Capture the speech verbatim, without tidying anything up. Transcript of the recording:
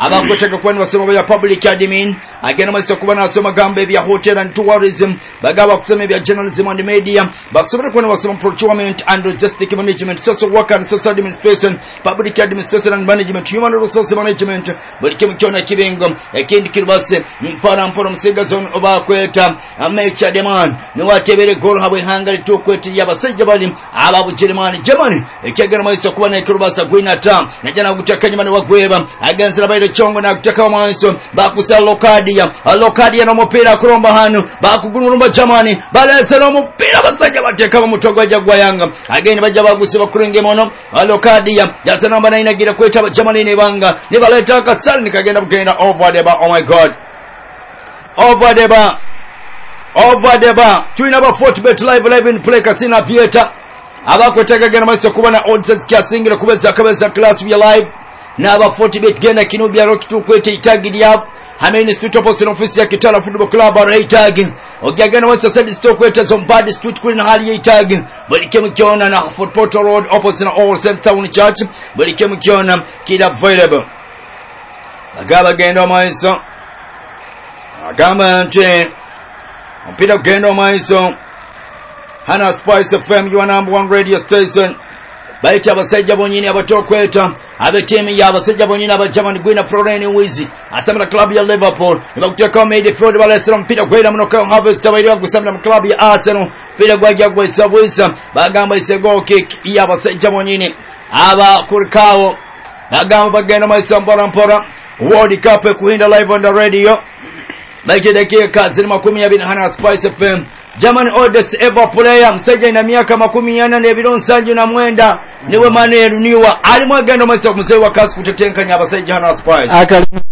abakwetega kwani wasoma bya public admin agenda maiso kuba nasoma gambe bya hotel and tourism bagaba kusema bya journalism and media basobole kwani wasoma procurement and logistic management, social work and social administration, public administration and management, human resource management. Bulike mukyona kibengo ekindi kiribase mpara mporo musega zone obakweta amecha demand ni watebere gol habwe hangari to kweti yabasajja bali ababu Germany Germany ekegera maiso kuba na kiribasa gwina tam najana gutaka nyuma wagweba aganzira baire chongo na kutaka maiso bakusa lokadia lokadia no mupira kuromba hanu bakugurumba Germany baleze no mupira basajja bateka mu mutogo jagwa yanga ageni bajja bagusiba kurenge mono lokadia jasa namba nine agira kweta Germany ne banga ne baleta katsali nikagenda bugenda over the bar. Oh my god, over the bar, over the bar. Twina ba forty bet live live in play kasina theater abakwetega gena maiso kuba na odds kyasingira kubeza kabeza class we live na aba forty bet gena kinubya rock tu kwete itagidi hapo Hameni Street opposite office ya Kitala Football Club ara itag ogagana wasa said stock kwete zombadi street kuri na hali ya itag balike mkiona na Football Road opposite na All Saints Town Church balike mkiona kid available agaba gendo maiso agamba nje mpira gendo maiso Hana Spice F M, your number one radio station. Baita abasajja bonyini abatokweta abetemi yabasajja bonyini abajamani gwina Floreni Wizi asamana club ya Liverpool nibakuteka midfield balesera mpira gwera munoka harvest bayira gusamana club ya Arsenal pira gwajja gwetsa bwisa bagamba ise goal kick yabasajja bonyini aba kurikawo bagamba bagenda maisambora mpora World Cup kuhinda live on the radio Baita dakika zini makumi ya bin Hana Spice F M German oldest ever player msajja ina miaka makumi yana ne bironsanju na mwenda niwe Manuel Niwa alimwagendo masa kumsewa kasi kutetenka nyabasajja Hana Spice